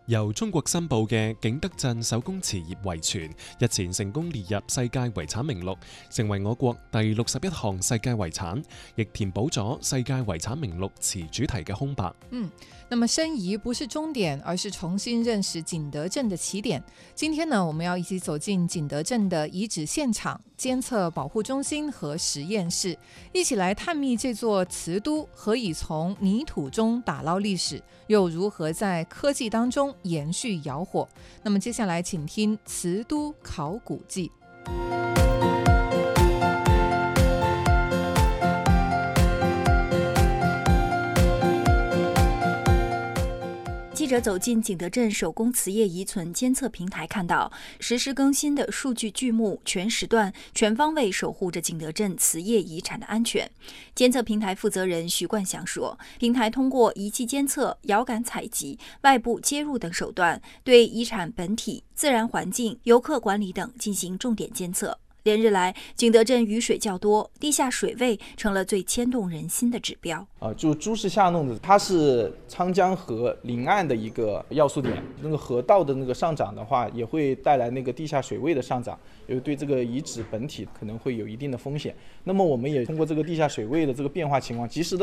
由中國申報嘅景德鎮手工瓷業遺存，日前成功列入世界遺產名錄，成為我國第61項世界遺產，亦填補咗世界遺產名錄瓷主題嘅空白。 那麼申遺不是終點，而是重新認識景德鎮的起點。今天呢，我們要一起走進景德鎮的遺址現場、監測保護中心和實驗室，一起來探秘這座瓷都何以從泥土中打撈歷史，又如何在科技當中延續窯火。那麼接下來請聽瓷都考古記。 记者走进景德镇手工瓷业遗存监测平台，看到实时更新的数据剧目，全时段全方位守护着景德镇瓷业遗产的安全。监测平台负责人徐冠祥说，平台通过仪器监测、遥感采集、外部接入等手段，对遗产本体、自然环境、游客管理等进行重点监测。连日来，景德镇雨水较多，地下水位成了最牵动人心的指标。 就朱氏下弄的，它是沧江河临岸的一个要素点。那个河道的那个上涨的话，也会带来那个地下水位的上涨，也对这个遗址本体可能会有一定的风险。那么我们也通过这个地下水位的这个变化情况，及时的